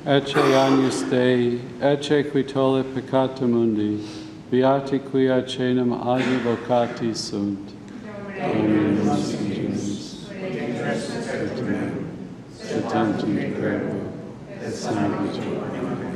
ecce agnus Dei, ecce qui tollit peccata mundi, beati quia cenam agi vocati sunt. Dominus Angelus, et tantum corpo, et sanguis tuo.